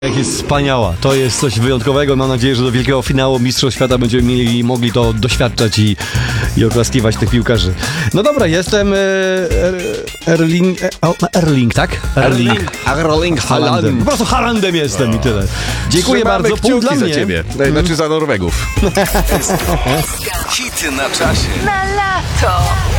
Jak jest wspaniała, to jest coś wyjątkowego. Mam nadzieję, że do wielkiego finału Mistrzostw Świata będziemy mogli to doświadczać i oklaskiwać tych piłkarzy. No dobra, jestem Erling, tak? Erling Haalandem. Po prostu Haalandem jestem i tyle. Dziękuję bardzo, punkt dla za mnie. ciebie, znaczy za Norwegów. Hity na czasie. Na lato.